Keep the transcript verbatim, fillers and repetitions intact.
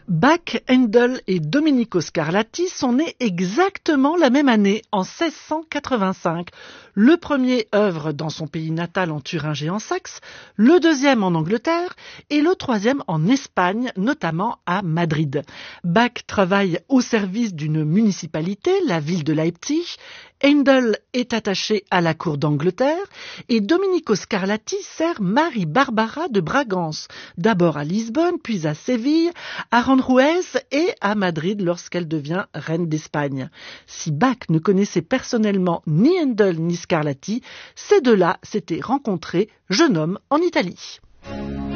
Bach, Handel et Domenico Scarlatti sont nés exactement la même année, en seize cent quatre-vingt-cinq. Le premier œuvre dans son pays natal en Thuringe et en Saxe, le deuxième en Angleterre et le troisième en Espagne, notamment à Madrid. Bach travaille au service d'une municipalité, la ville de Leipzig. Handel est attaché à la cour d'Angleterre et Domenico Scarlatti sert Marie Barbara de Bragance, d'abord à Lisbonne, puis à Séville, à Aranjuez et à Madrid lorsqu'elle devient reine d'Espagne. Si Bach ne connaissait personnellement ni Handel ni Scarlatti, ces deux-là s'étaient rencontrés jeune homme en Italie.